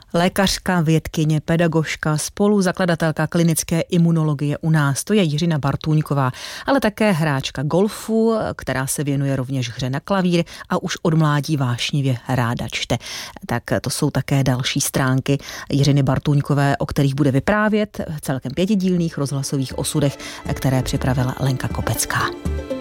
Lékařka, vědkyně, pedagožka, spoluzakladatelka klinické imunologie u nás, to je Jiřina Bartůňková, ale také hráčka golfu, která se věnuje rovněž hře na klavír a už od mládí vášnivě ráda čte. Tak to jsou také další stránky Jiřiny Bartůňkové, o kterých bude vyprávět v celkem 5dílných rozhlasových osudech, které připravila Lenka Kopecká.